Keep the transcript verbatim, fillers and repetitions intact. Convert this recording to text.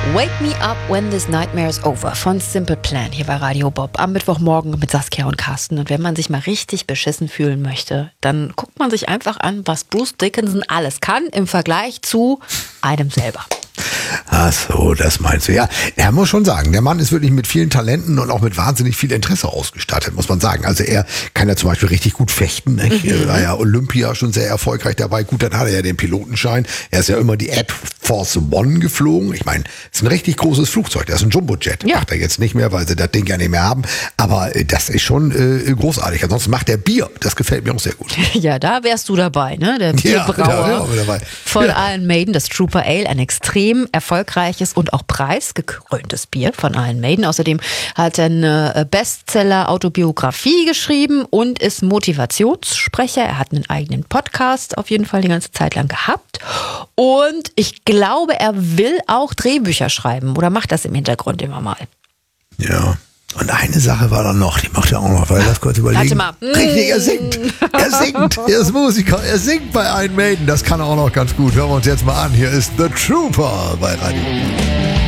Wake Me Up When This Nightmare Is Over von Simple Plan hier bei Radio Bob am Mittwochmorgen mit Saskia und Carsten. Und wenn man sich mal richtig beschissen fühlen möchte, dann guckt man sich einfach an, was Bruce Dickinson alles kann im Vergleich zu einem selber. Ach so, das meinst du. Ja, er muss schon sagen, der Mann ist wirklich mit vielen Talenten und auch mit wahnsinnig viel Interesse ausgestattet, muss man sagen. Also er kann ja zum Beispiel richtig gut fechten. Nicht? Mhm. Er war ja Olympia schon sehr erfolgreich dabei. Gut, dann hat er ja den Pilotenschein. Er ist ja immer die Air Force One geflogen. Ich meine, es ist ein richtig großes Flugzeug. Das ist ein Jumbojet. Ja. Macht er jetzt nicht mehr, weil sie das Ding ja nicht mehr haben. Aber das ist schon äh, großartig. Ansonsten macht er Bier. Das gefällt mir auch sehr gut. Ja, da wärst du dabei, ne? Der Bierbrauer ja, dabei. von ja. Iron Maiden, das Trooper Ale, ein extrem erfolgreiches und auch preisgekröntes Bier von Iron Maiden. Außerdem hat er eine Bestseller-Autobiografie geschrieben und ist Motivationssprecher. Er hat einen eigenen Podcast auf jeden Fall die ganze Zeit lang gehabt. Und ich glaube, er will auch Drehbücher schreiben oder macht das im Hintergrund immer mal. Ja. Und eine Sache war dann noch, die macht er auch noch, weil das kurz überlegen. Warte mal. Richtig, er singt. Er singt. Er ist Musiker. Er singt bei Iron Maiden. Das kann er auch noch ganz gut. Hören wir uns jetzt mal an. Hier ist The Trooper bei Radio.